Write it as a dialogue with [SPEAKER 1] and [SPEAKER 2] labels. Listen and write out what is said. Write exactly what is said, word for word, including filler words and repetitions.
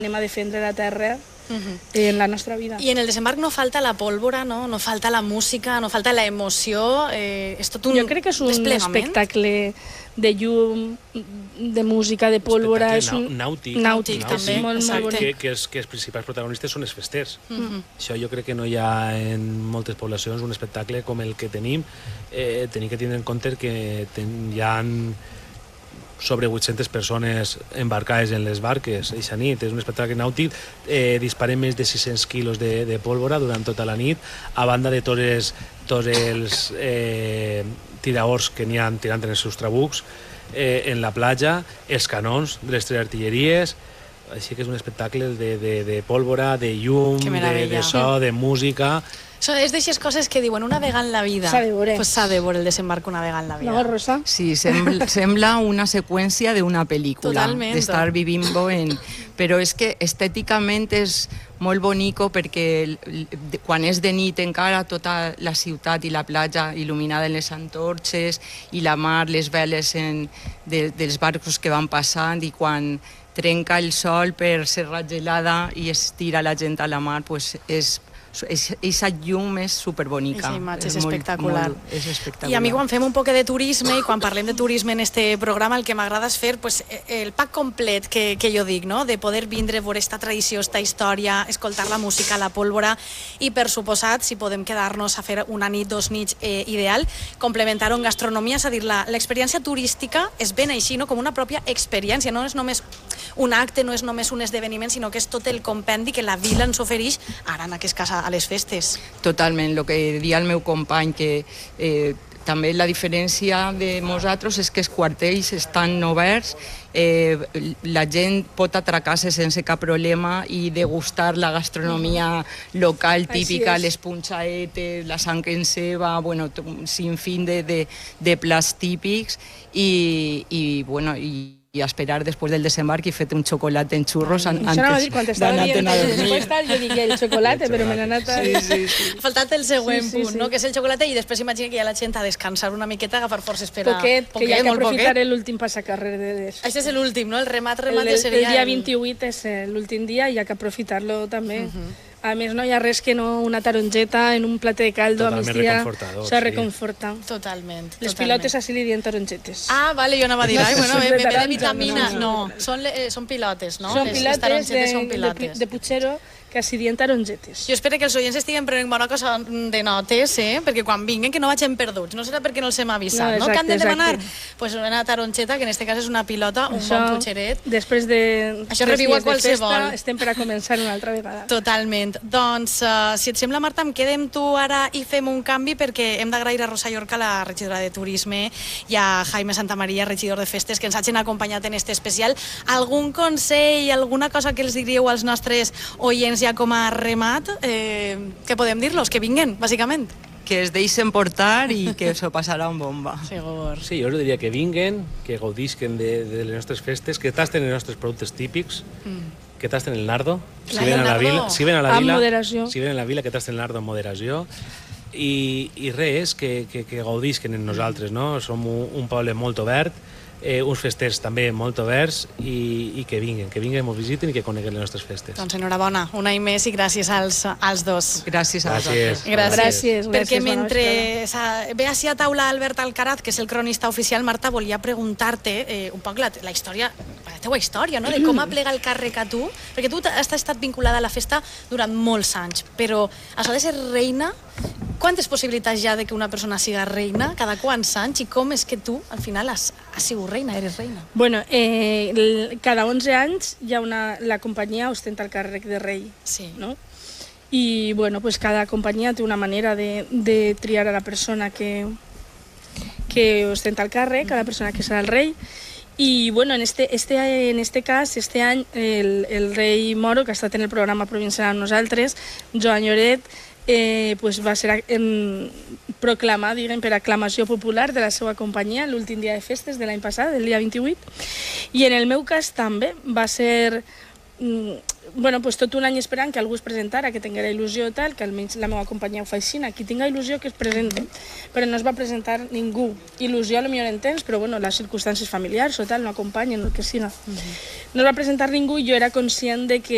[SPEAKER 1] anem a defendre la terra en la nostra vida.
[SPEAKER 2] I en el desembarc no falta la pólvora, no, no falta la música, no falta la emoció, eh, és tot un
[SPEAKER 1] Jo crec que és un espectacle de llum, de música, de pólvora, és un
[SPEAKER 3] nàutic,
[SPEAKER 1] nàutic també, molt, molt bonic.
[SPEAKER 3] Que, que, els, que els principals protagonistes són els festers. Mm-hmm. Això jo crec que no hi ha en moltes poblacions un espectacle com el que tenim. Eh, tenim que tindre en compte que ten, hi ha sobre vuit-centes persones embarcades en les barques eixa nit. És un espectacle nàutic, eh, disparem més de sis-cents quilos de, de pólvora durant tota la nit, a banda de tots els, tots els eh, tiraors que n'hi ha tirant en els seus trabucs eh, en la platja, els canons de les tres artilleries. Així que és un espectacle de, de, de pólvora, de llum, de, de so, de música.
[SPEAKER 2] So, és d'aixes coses que diuen una vegada en la vida.
[SPEAKER 1] S'ha de veure.
[SPEAKER 2] Pues s'ha de veure el desembarc una vegada en la vida.
[SPEAKER 1] No, Rosa?
[SPEAKER 4] Sí, sembla, sembla una seqüència d'una pel·lícula.
[SPEAKER 2] Totalment.
[SPEAKER 4] D'estar vivint-ho en... Però és que estèticament és molt bonico perquè quan és de nit encara tota la ciutat i la platja il·luminada en les antorxes i la mar, les veles en, de, dels barcos que van passant, i quan trenca el sol per Serra Gelada i es tira la gent a la mar, pues és... Eixa llum és superbonica.
[SPEAKER 2] Eixa imatge és espectacular.
[SPEAKER 4] Molt, és espectacular.
[SPEAKER 2] I a mi quan fem un poc de turisme i quan parlem de turisme en este programa, el que m'agrada és fer pues, el pack complet que, que jo dic, no? De poder vindre, veure esta tradició, esta història, escoltar la música, la pólvora i, per suposat, si podem quedar-nos a fer una nit, dos nits eh, ideal, complementar-ho en gastronomia, és a dir, l'experiència turística és ben així, no? Com una pròpia experiència, no és només un acte, no és només un esdeveniment, sinó que és tot el compendi que la vila ens ofereix ara en aquest cas a les festes.
[SPEAKER 4] Totalment, el que deia el meu company, que eh, també la diferència de nosaltres és que els quartells estan oberts, eh, la gent pot atracar-se sense cap problema i degustar la gastronomia local típica, les punxaetes, la sang en ceba, bueno, un sinfín de, de, de plats típics i, i bueno, i i a esperar després del desembarc i fet un xocolate en xurros an
[SPEAKER 1] antes
[SPEAKER 4] d'anar
[SPEAKER 1] a dormir. Després tal, jo dic el xocolate, però me n'ha anat a...
[SPEAKER 4] Sí, sí, sí.
[SPEAKER 2] Ha faltat el següent
[SPEAKER 1] sí, sí,
[SPEAKER 2] punt,
[SPEAKER 1] sí.
[SPEAKER 2] no? Que és el xocolate, i després imagina que hi ha la gent a descansar una miqueta, a agafar forces per a...
[SPEAKER 1] Poquet, que hi ha que aprofitar l'últim passacarrer de...
[SPEAKER 2] Això és l'últim, no? El remat, remat
[SPEAKER 1] el,
[SPEAKER 2] seria...
[SPEAKER 1] El dia vint-i-vuit és l'últim dia i hi ha que aprofitar-lo també. Uh -huh. A més, no hi ha res que no una tarongeta en un plater de caldo a migdia. Això reconforta.
[SPEAKER 2] Totalment.
[SPEAKER 1] Les pilotes així li diuen tarongetes.
[SPEAKER 2] Ah, vale, jo anava a dir, ai, bueno,
[SPEAKER 1] de,
[SPEAKER 2] de, de vitamina. No, no. Són, eh, són pilotes, no?
[SPEAKER 1] Són
[SPEAKER 2] les,
[SPEAKER 1] pilotes,
[SPEAKER 2] les
[SPEAKER 1] de,
[SPEAKER 2] són pilotes.
[SPEAKER 1] de, de Puigero, que així diuen tarongetes.
[SPEAKER 2] Jo espero que els oients estiguen prenent bona cosa de notes, eh? Perquè quan vinguen que no vagin perduts. No serà perquè no els hem avisat, no? no? Que han de demanar pues una taronxeta, que en aquest cas és una pilota, un
[SPEAKER 1] això,
[SPEAKER 2] bon puigeret.
[SPEAKER 1] Després de
[SPEAKER 2] això reviu a qualsevol.
[SPEAKER 1] Festa, estem per a començar una altra vegada.
[SPEAKER 2] Totalment. Doncs, uh, si et sembla, Marta, em quedem tu ara i fem un canvi, perquè hem d'agrair a Rosa Llorca, la regidora de Turisme, i a Jaime Santamaria, regidor de Festes, que ens hagin acompanyat en este especial. Algun consell, alguna cosa que els diríeu als nostres oients ja com a remat? Eh, què podem dir-los? Que vinguen, bàsicament.
[SPEAKER 4] Que es deixen portar i que s'ho passaran bomba.
[SPEAKER 2] Segur.
[SPEAKER 3] Sí, jo diria que vinguen, que gaudisquen de, de les nostres festes, que tasten els nostres productes típics, mm. que tasten el nardo, si ven a la vila, si ven a la vila, si ven a la vila, que tasten el nardo amb moderació, i, i res, que, que, que gaudisquen en nosaltres, no? Som un, un poble molt obert, Eh, uns festers també molt oberts, i, i que vinguen, que vinguen, ens visiten i que coneguen les nostres festes.
[SPEAKER 2] Doncs enhorabona, un any més i gràcies als, als dos.
[SPEAKER 4] Gràcies a
[SPEAKER 3] vosaltres.
[SPEAKER 2] Gràcies.
[SPEAKER 1] Gràcies.
[SPEAKER 2] Perquè
[SPEAKER 1] gràcies,
[SPEAKER 2] mentre ve així a taula Albert Alcaraz, que és el cronista oficial, Marta, volia preguntar-te eh, un poc la, la història, la teua història, no? De com aplega el càrrec a tu, perquè tu has estat vinculada a la festa durant molts anys, però això de ser reina, quantes possibilitats hi ha de que una persona siga reina, cada quants anys, i com és que tu, al final, has, has sigut reina, eres reina?
[SPEAKER 1] Bueno, eh, el, cada onze anys hi ha una, la companyia ostenta el càrrec de rei,
[SPEAKER 2] sí.
[SPEAKER 1] No? I bueno, pues cada companyia té una manera de, de triar a la persona que, que ostenta el càrrec, a la persona que serà el rei. I bueno, en este, este, en este cas, este any, el, el rei Moro, que ha estat en el programa provincial amb nosaltres, Joan Lloret, eh, pues va ser en, proclamat, diguem, per aclamació popular de la seva companyia l'últim dia de festes de l'any passat, el dia vint-i-vuit. I en el meu cas també va ser bueno, pues tot un any esperant que algú es presentara, que tinguera il·lusió i tal, que almenys la meva companyia ho fa així, qui tinga il·lusió que es presente, però no es va presentar ningú. Il·lusió a lo millor en temps, però bueno, les circumstàncies familiars o tal no acompanyen, el que siga. No es va presentar ningú i jo era conscient de que